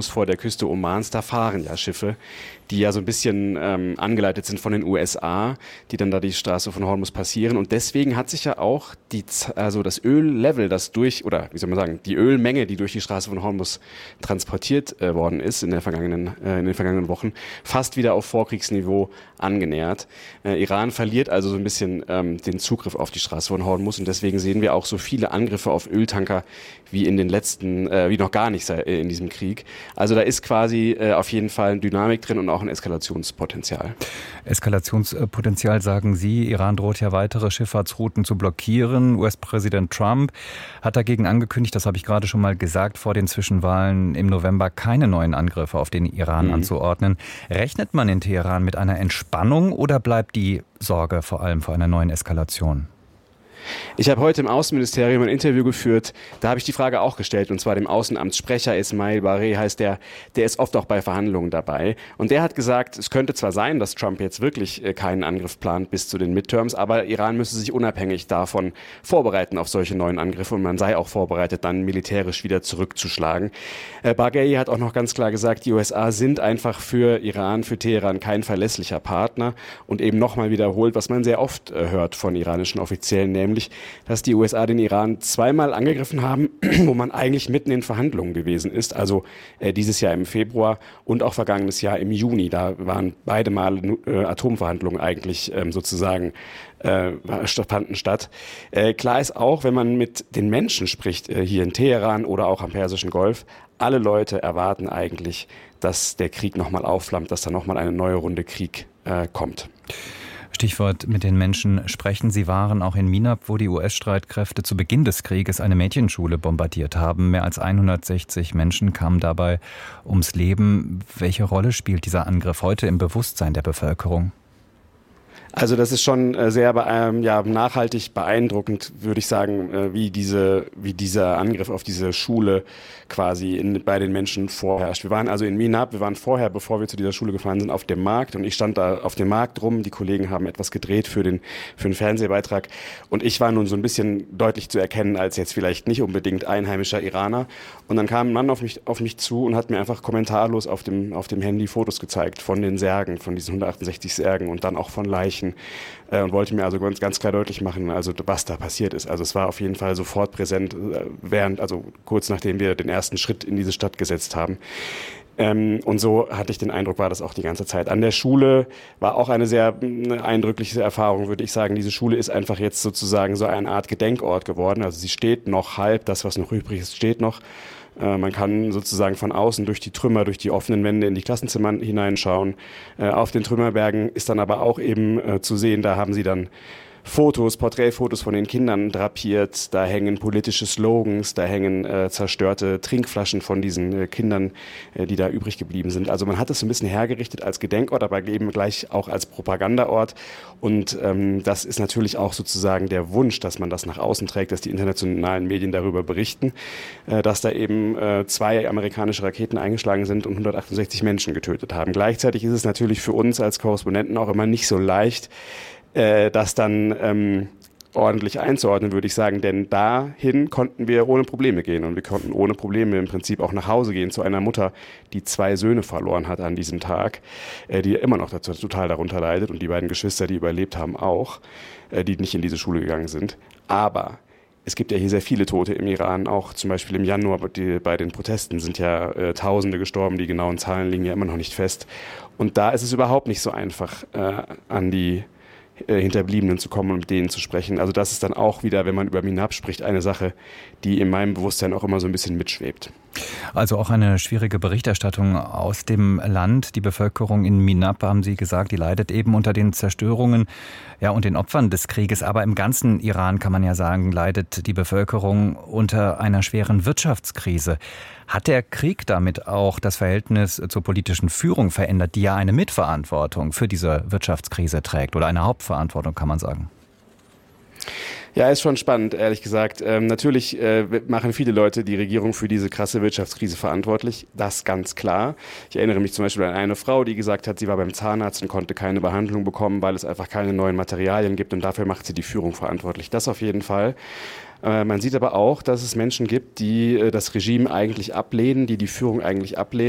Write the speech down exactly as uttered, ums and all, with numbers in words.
Hormuz vor der Küste Omans, da fahren ja Schiffe, die ja so ein bisschen ähm, angeleitet sind von den U S A, die dann da die Straße von Hormuz passieren. Und deswegen hat sich ja auch die, also das Öllevel, das durch, oder wie soll man sagen, die Ölmenge, die durch die Straße von Hormuz transportiert äh, worden ist in, der vergangenen, äh, in den vergangenen Wochen, fast wieder auf Vorkriegsniveau angenähert. Äh, Iran verliert also so ein bisschen ähm, den Zugriff auf die Straße von Hormuz und deswegen sehen wir auch so viele Angriffe auf Öltanker wie in den letzten, äh, wie noch gar nicht in diesem Krieg. Also da ist quasi äh, auf jeden Fall eine Dynamik drin und auch ein Eskalationspotenzial. Eskalationspotenzial, sagen Sie. Iran droht ja weitere Schifffahrtsrouten zu blockieren. U S-Präsident Trump hat dagegen angekündigt, das habe ich gerade schon mal gesagt, vor den Zwischenwahlen im November keine neuen Angriffe auf den Iran mhm. anzuordnen. Rechnet man in Teheran mit einer Entspannung oder bleibt die Sorge vor allem vor einer neuen Eskalation? Ich habe heute im Außenministerium ein Interview geführt, da habe ich die Frage auch gestellt, und zwar dem Außenamtssprecher Ismail Bareh heißt der, der ist oft auch bei Verhandlungen dabei. Und der hat gesagt, es könnte zwar sein, dass Trump jetzt wirklich keinen Angriff plant bis zu den Midterms, aber Iran müsse sich unabhängig davon vorbereiten auf solche neuen Angriffe und man sei auch vorbereitet, dann militärisch wieder zurückzuschlagen. Äh, Bareh hat auch noch ganz klar gesagt, die U S A sind einfach für Iran, für Teheran kein verlässlicher Partner und eben nochmal wiederholt, was man sehr oft äh, hört von iranischen Offiziellen, nämlich Nämlich, dass die U S A den Iran zweimal angegriffen haben, wo man eigentlich mitten in Verhandlungen gewesen ist. Also äh, dieses Jahr im Februar und auch vergangenes Jahr im Juni. Da waren beide Male äh, Atomverhandlungen eigentlich ähm, sozusagen äh, fanden statt. Äh, klar ist auch, wenn man mit den Menschen spricht, äh, hier in Teheran oder auch am Persischen Golf, alle Leute erwarten eigentlich, dass der Krieg nochmal aufflammt, dass da nochmal eine neue Runde Krieg äh, kommt. Stichwort mit den Menschen sprechen. Sie waren auch in Minab, wo die U S-Streitkräfte zu Beginn des Krieges eine Mädchenschule bombardiert haben. Mehr als hundertsechzig Menschen kamen dabei ums Leben. Welche Rolle spielt dieser Angriff heute im Bewusstsein der Bevölkerung? Also das ist schon äh, sehr ähm, ja, nachhaltig beeindruckend, würde ich sagen, äh, wie diese, wie dieser Angriff auf diese Schule quasi in, bei den Menschen vorherrscht. Wir waren also in Minab, wir waren vorher, bevor wir zu dieser Schule gefahren sind, auf dem Markt und ich stand da auf dem Markt rum. Die Kollegen haben etwas gedreht für den, für den Fernsehbeitrag und ich war nun so ein bisschen deutlich zu erkennen als jetzt vielleicht nicht unbedingt einheimischer Iraner. Und dann kam ein Mann auf mich, auf mich zu und hat mir einfach kommentarlos auf dem, auf dem Handy Fotos gezeigt von den Särgen, von diesen hundertachtundsechzig Särgen und dann auch von Leichen. Äh, und wollte mir also ganz, ganz klar deutlich machen, also was da passiert ist. Also es war auf jeden Fall sofort präsent, äh, während, also kurz nachdem wir den ersten Schritt in diese Stadt gesetzt haben. Ähm, und so hatte ich den Eindruck, war das auch die ganze Zeit. An der Schule war auch eine sehr eine eindrückliche Erfahrung, würde ich sagen. Diese Schule ist einfach jetzt sozusagen so eine Art Gedenkort geworden. Also sie steht noch halb, das, was noch übrig ist, steht noch. Man kann sozusagen von außen durch die Trümmer, durch die offenen Wände in die Klassenzimmer hineinschauen. Auf den Trümmerbergen ist dann aber auch eben zu sehen, da haben sie dann Fotos, Porträtfotos von den Kindern drapiert, da hängen politische Slogans, da hängen äh, zerstörte Trinkflaschen von diesen äh, Kindern, äh, die da übrig geblieben sind. Also man hat es so ein bisschen hergerichtet als Gedenkort, aber eben gleich auch als Propagandaort. Und ähm, das ist natürlich auch sozusagen der Wunsch, dass man das nach außen trägt, dass die internationalen Medien darüber berichten, äh, dass da eben äh, zwei amerikanische Raketen eingeschlagen sind und hundertachtundsechzig Menschen getötet haben. Gleichzeitig ist es natürlich für uns als Korrespondenten auch immer nicht so leicht, das dann ähm, ordentlich einzuordnen, würde ich sagen, denn dahin konnten wir ohne Probleme gehen und wir konnten ohne Probleme im Prinzip auch nach Hause gehen zu einer Mutter, die zwei Söhne verloren hat an diesem Tag, äh, die immer noch dazu, total darunter leidet und die beiden Geschwister, die überlebt haben auch, äh, die nicht in diese Schule gegangen sind. Aber es gibt ja hier sehr viele Tote im Iran, auch zum Beispiel im Januar die, bei den Protesten sind ja äh, Tausende gestorben, die genauen Zahlen liegen ja immer noch nicht fest. Und da ist es überhaupt nicht so einfach, äh, an die Hinterbliebenen zu kommen und mit denen zu sprechen. Also das ist dann auch wieder, wenn man über Minab spricht, eine Sache, die in meinem Bewusstsein auch immer so ein bisschen mitschwebt. Also auch eine schwierige Berichterstattung aus dem Land. Die Bevölkerung in Minab, haben Sie gesagt, die leidet eben unter den Zerstörungen, ja, und den Opfern des Krieges. Aber im ganzen Iran, kann man ja sagen, leidet die Bevölkerung unter einer schweren Wirtschaftskrise. Hat der Krieg damit auch das Verhältnis zur politischen Führung verändert, die ja eine Mitverantwortung für diese Wirtschaftskrise trägt oder eine Hauptverantwortung, kann man sagen? Ja, ist schon spannend, ehrlich gesagt. Ähm, natürlich äh, machen viele Leute die Regierung für diese krasse Wirtschaftskrise verantwortlich. Das ganz klar. Ich erinnere mich zum Beispiel an eine Frau, die gesagt hat, sie war beim Zahnarzt und konnte keine Behandlung bekommen, weil es einfach keine neuen Materialien gibt und dafür macht sie die Führung verantwortlich. Das auf jeden Fall. Man sieht aber auch, dass es Menschen gibt, die das Regime eigentlich ablehnen, die die Führung eigentlich ablehnen.